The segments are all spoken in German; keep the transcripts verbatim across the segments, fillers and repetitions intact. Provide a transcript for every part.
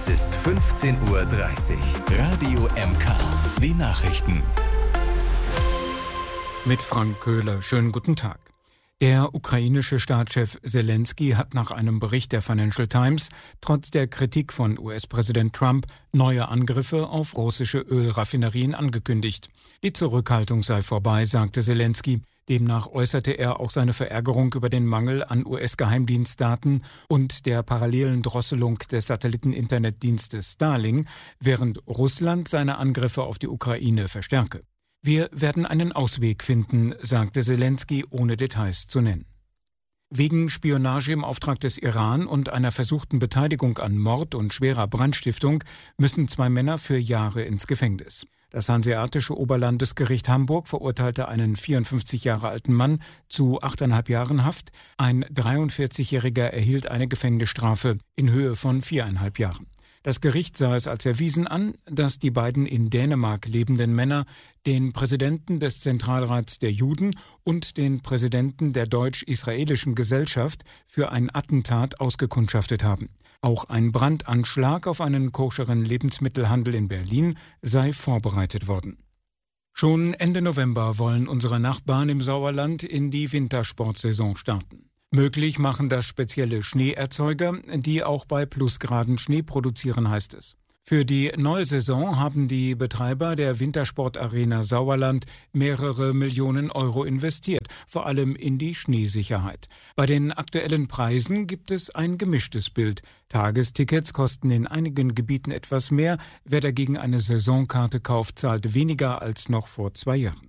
Es ist fünfzehn Uhr dreißig. Radio M K. Die Nachrichten. Mit Frank Köhler. Schönen guten Tag. Der ukrainische Staatschef Selensky hat nach einem Bericht der Financial Times trotz der Kritik von U S-Präsident Trump neue Angriffe auf russische Ölraffinerien angekündigt. Die Zurückhaltung sei vorbei, sagte Selensky. Demnach äußerte er auch seine Verärgerung über den Mangel an U S-Geheimdienstdaten und der parallelen Drosselung des Satelliten-Internetdienstes Starlink, während Russland seine Angriffe auf die Ukraine verstärke. Wir werden einen Ausweg finden, sagte Selensky, ohne Details zu nennen. Wegen Spionage im Auftrag des Iran und einer versuchten Beteiligung an Mord und schwerer Brandstiftung müssen zwei Männer für Jahre ins Gefängnis. Das Hanseatische Oberlandesgericht Hamburg verurteilte einen vierundfünfzig Jahre alten Mann zu achteinhalb Jahren Haft. Ein dreiundvierzigjähriger erhielt eine Gefängnisstrafe in Höhe von viereinhalb Jahren. Das Gericht sah es als erwiesen an, dass die beiden in Dänemark lebenden Männer den Präsidenten des Zentralrats der Juden und den Präsidenten der Deutsch-Israelischen Gesellschaft für ein Attentat ausgekundschaftet haben. Auch ein Brandanschlag auf einen koscheren Lebensmittelhandel in Berlin sei vorbereitet worden. Schon Ende November wollen unsere Nachbarn im Sauerland in die Wintersportsaison starten. Möglich machen das spezielle Schneeerzeuger, die auch bei Plusgraden Schnee produzieren, heißt es. Für die neue Saison haben die Betreiber der Wintersportarena Sauerland mehrere Millionen Euro investiert, vor allem in die Schneesicherheit. Bei den aktuellen Preisen gibt es ein gemischtes Bild. Tagestickets kosten in einigen Gebieten etwas mehr. Wer dagegen eine Saisonkarte kauft, zahlt weniger als noch vor zwei Jahren.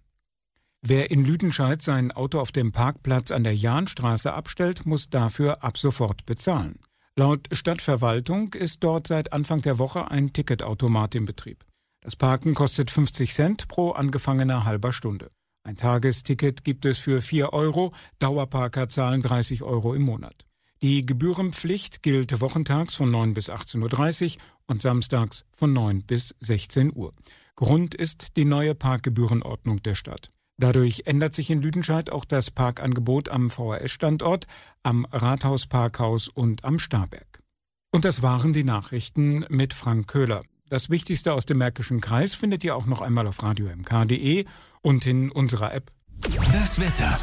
Wer in Lüdenscheid sein Auto auf dem Parkplatz an der Jahnstraße abstellt, muss dafür ab sofort bezahlen. Laut Stadtverwaltung ist dort seit Anfang der Woche ein Ticketautomat in Betrieb. Das Parken kostet fünfzig Cent pro angefangener halber Stunde. Ein Tagesticket gibt es für vier Euro, Dauerparker zahlen dreißig Euro im Monat. Die Gebührenpflicht gilt wochentags von neun bis achtzehn Uhr dreißig und samstags von neun bis sechzehn Uhr. Grund ist die neue Parkgebührenordnung der Stadt. Dadurch ändert sich in Lüdenscheid auch das Parkangebot am V H S-Standort, am Rathausparkhaus und am Starberg. Und das waren die Nachrichten mit Frank Köhler. Das Wichtigste aus dem Märkischen Kreis findet ihr auch noch einmal auf radio m k punkt d e und in unserer App. Das Wetter.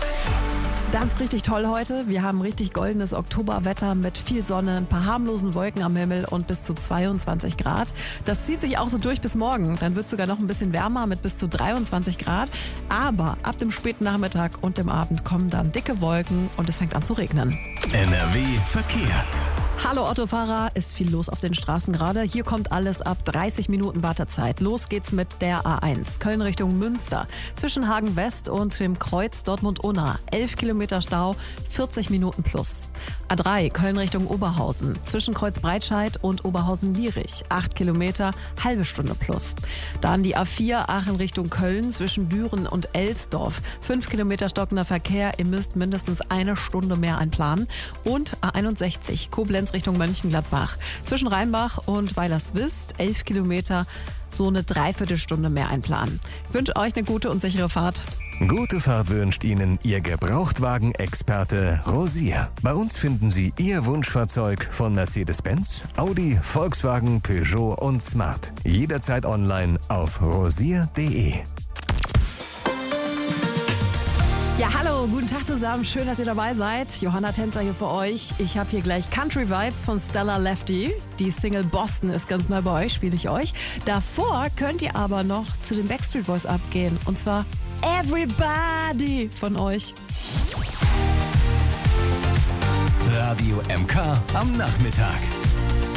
Das ist richtig toll heute. Wir haben richtig goldenes Oktoberwetter mit viel Sonne, ein paar harmlosen Wolken am Himmel und bis zu zweiundzwanzig Grad. Das zieht sich auch so durch bis morgen. Dann wird es sogar noch ein bisschen wärmer mit bis zu dreiundzwanzig Grad. Aber ab dem späten Nachmittag und dem Abend kommen dann dicke Wolken und es fängt an zu regnen. N R W Verkehr. Hallo Autofahrer, ist viel los auf den Straßen gerade. Hier kommt alles ab dreißig Minuten Wartezeit. Los geht's mit der A eins, Köln Richtung Münster. Zwischen Hagen West und dem Kreuz Dortmund-Unna. elf Kilometer Stau, vierzig Minuten plus. A drei, Köln Richtung Oberhausen. Zwischen Kreuz Breitscheid und Oberhausen-Lierich. acht Kilometer, halbe Stunde plus. Dann die A vier, Aachen Richtung Köln. Zwischen Düren und Elsdorf. fünf Kilometer stockender Verkehr. Ihr müsst mindestens eine Stunde mehr einplanen. Und A einundsechzig, Koblenz Richtung Mönchengladbach. Zwischen Rheinbach und Weilerswist, elf Kilometer, so eine Dreiviertelstunde mehr einplanen. Ich wünsche euch eine gute und sichere Fahrt. Gute Fahrt wünscht Ihnen Ihr Gebrauchtwagen-Experte Rosier. Bei uns finden Sie Ihr Wunschfahrzeug von Mercedes-Benz, Audi, Volkswagen, Peugeot und Smart. Jederzeit online auf rosier punkt de. Ja, hallo, guten Tag zusammen. Schön, dass ihr dabei seid. Johanna Tänzer hier für euch. Ich habe hier gleich Country Vibes von Stella Lefty. Die Single Boston ist ganz neu bei euch, spiele ich euch. Davor könnt ihr aber noch zu den Backstreet Boys abgehen. Und zwar Everybody von euch. Radio M K am Nachmittag.